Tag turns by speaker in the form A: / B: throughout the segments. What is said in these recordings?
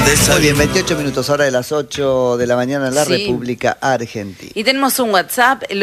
A: Muy bien, 28 minutos, hora de las 8 de la mañana en la República Argentina.
B: Y tenemos un WhatsApp, el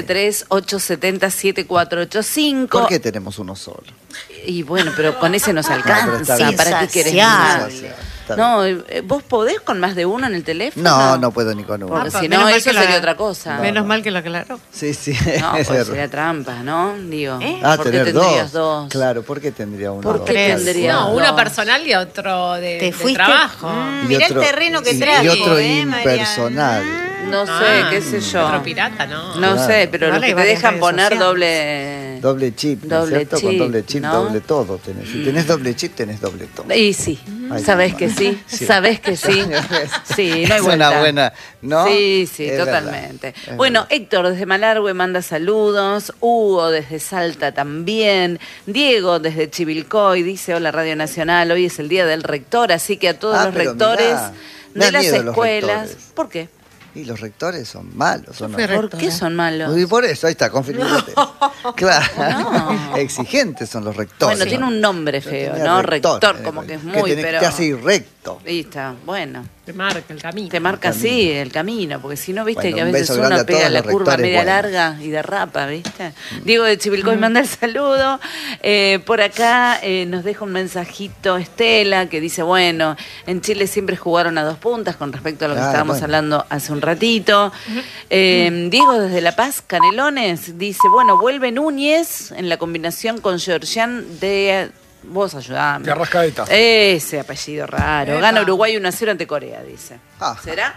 B: 1138707485.
A: ¿Por qué tenemos uno solo?
B: Y bueno, pero con ese nos alcanza. ¿Para qué querés más? No, ¿vos podés con más de uno en el teléfono?
A: No, no puedo ni con uno.
B: Porque si no, eso sería otra cosa.
C: Menos mal que lo aclaró.
A: Sí, sí.
B: No, pues sería trampa, ¿no? Digo, ¿por qué
A: tener
B: tendrías dos?
A: Claro, ¿por qué tendría uno?
B: ¿Por qué tendría
C: No,
B: dos?
C: uno personal y otro de trabajo.
D: Mirá el terreno que trae.
A: Y otro impersonal.
B: No sé, qué sé yo.
C: Otro pirata, ¿no?
B: No sé, pero
C: Ahora
B: los que
C: hay
B: te
C: varias
B: dejan
C: redes
B: poner
C: sociales.
A: Doble chip, ¿no es cierto? Con doble chip,
B: ¿no?
A: doble todo tenés. Si tenés doble chip, tenés doble todo.
B: Y sí,
A: Ay,
B: sabés que sí, sabés que sí. Sí, no hay
A: Es
B: vuelta.
A: una buena, ¿no?
B: Sí, sí,
A: Es
B: totalmente.
A: verdad, es
B: Bueno,
A: verdad.
B: Héctor desde Malargüe manda saludos, Hugo desde Salta también, Diego desde Chivilcoy dice: hola Radio Nacional, hoy es el día del rector, así que a todos los
A: pero
B: rectores
A: mirá, me
B: de
A: dan
B: las
A: miedo los
B: escuelas.
A: rectores.
B: ¿Por qué?
A: Y los rectores son malos, ¿o no?
B: ¿Por qué son malos?
A: Y por eso, ahí está, confirmate. Claro,
B: No.
A: Exigentes son los rectores.
B: Bueno, tiene un nombre feo,
A: Tenía
B: ¿no? Rector, como que es muy, pero...
A: Te hace ir recto.
B: Ahí está, bueno.
C: Te marca el camino.
B: Te marca así el camino, porque si no, viste
A: Bueno,
B: que a
A: un
B: veces
A: beso grande
B: uno
A: a todos
B: pega la
A: los
B: curva
A: rectores
B: media
A: buenos.
B: larga y derrapa, ¿viste? Diego de Chivilcoy manda el saludo. Por acá nos deja un mensajito Estela que dice: bueno, en Chile siempre jugaron a dos puntas con respecto a lo que estábamos hablando hace un ratito. Diego desde La Paz, Canelones, dice: bueno, vuelve Núñez en la combinación con Georgian de... Vos ayudame.
E: De Arrascaeta.
B: Ese apellido raro. Gana Uruguay 1-0 ante Corea, dice. ¿Será?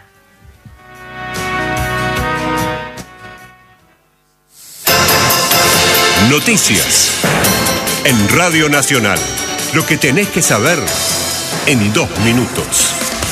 F: Noticias en Radio Nacional. Lo que tenés que saber en 2 minutos.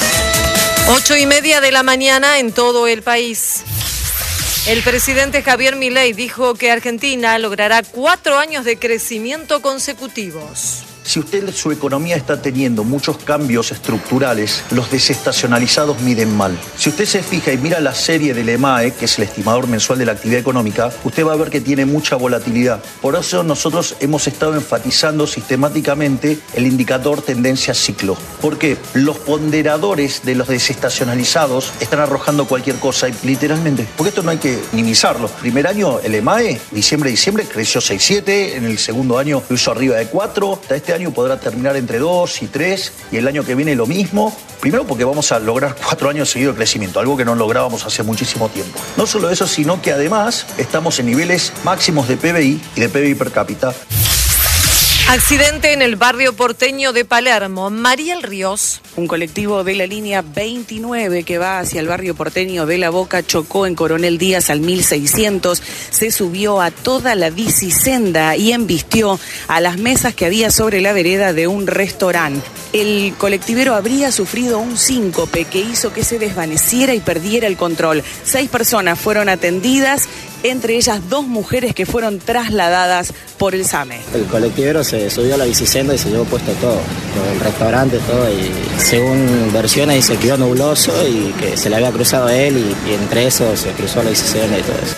G: 8:30 de la mañana en todo el país. El presidente Javier Milei dijo que Argentina logrará 4 años de crecimiento consecutivos.
H: Si su economía está teniendo muchos cambios estructurales, los desestacionalizados miden mal. Si usted se fija y mira la serie del EMAE, que es el estimador mensual de la actividad económica, usted va a ver que tiene mucha volatilidad. Por eso nosotros hemos estado enfatizando sistemáticamente el indicador tendencia ciclo. Porque los ponderadores de los desestacionalizados están arrojando cualquier cosa, literalmente. Porque esto no hay que minimizarlo. Primer año, el EMAE, diciembre, creció 6,7, en el segundo año lo hizo arriba de 4, hasta este año podrá terminar entre 2 y 3 y el año que viene lo mismo. Primero porque vamos a lograr 4 años seguidos de crecimiento, algo que no lográbamos hace muchísimo tiempo. No solo eso, sino que además estamos en niveles máximos de PBI y de PBI per cápita.
G: Accidente en el barrio porteño de Palermo. Mariel Ríos.
I: Un colectivo de la línea 29 que va hacia el barrio porteño de La Boca chocó en Coronel Díaz al 1600, se subió a toda la bicisenda y embistió a las mesas que había sobre la vereda de un restaurante. El colectivero habría sufrido un síncope que hizo que se desvaneciera y perdiera el control. 6 personas fueron atendidas, entre ellas 2 mujeres que fueron trasladadas por el SAME.
J: El colectivero se subió a la bicisenda y se llevó puesto todo, el restaurante, todo, y según versiones dice que quedó nubloso y que se le había cruzado a él y entre eso se cruzó la bicisenda y todo eso.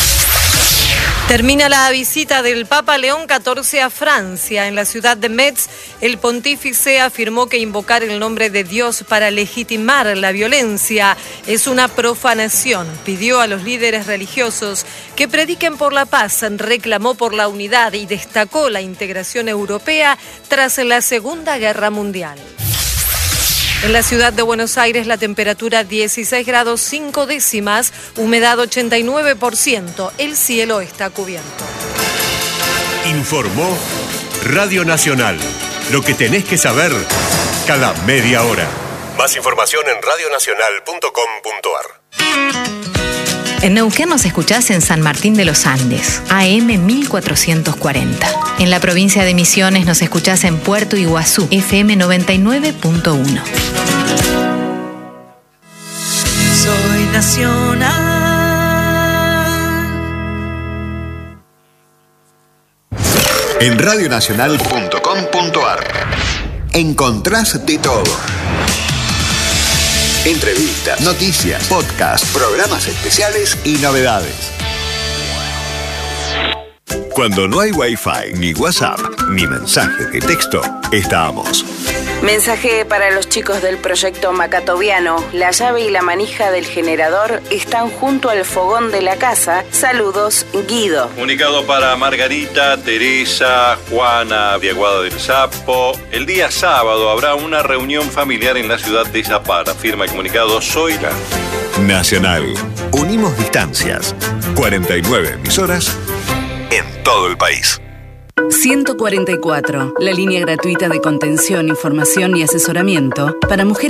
G: Termina la visita del Papa León XIV a Francia. En la ciudad de Metz, el pontífice afirmó que invocar el nombre de Dios para legitimar la violencia es una profanación. Pidió a los líderes religiosos que prediquen por la paz, reclamó por la unidad y destacó la integración europea tras la Segunda Guerra Mundial. En la ciudad de Buenos Aires la temperatura 16 grados 5 décimas, humedad 89%, el cielo está cubierto.
F: Informó Radio Nacional. Lo que tenés que saber cada media hora. Más información en radionacional.com.ar.
K: En Neuquén nos escuchás en San Martín de los Andes, AM 1440. En la provincia de Misiones nos escuchás en Puerto Iguazú, FM 99.1.
L: Soy nacional.
M: En radionacional.com.ar encontrás de todo. Entrevistas, noticias, podcasts, programas especiales y novedades. Cuando no hay Wi-Fi, ni WhatsApp, ni mensajes de texto, estamos.
I: Mensaje para los chicos del proyecto Macatoviano. La llave y la manija del generador están junto al fogón de la casa. Saludos, Guido.
E: Comunicado para Margarita, Teresa, Juana, Diaguada del Sapo. El día sábado habrá una reunión familiar en la ciudad de Zapara. Firma el comunicado Zoila.
F: Nacional. Unimos distancias. 49 emisoras en todo el país.
N: 144, la línea gratuita de contención, información y asesoramiento para mujeres